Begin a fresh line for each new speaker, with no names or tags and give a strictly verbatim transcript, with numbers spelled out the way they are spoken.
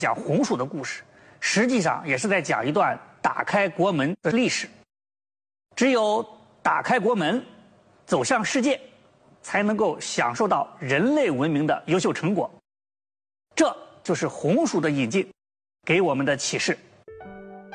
讲红薯的故事，实际上也是在讲一段打开国门的历史。只有打开国门，走向世界，才能够享受到人类文明的优秀成果。这就是红薯的引进给我们的启示。